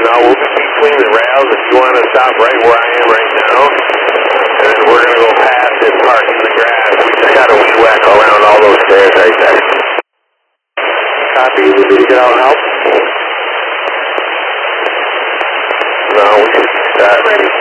No, we'll be between the rails if you want to stop right where I am right now. And then we're going to go past and park in the grass. We just got a weed whack around all those stairs right there. Copy, you need to get out and help? No, we should be set.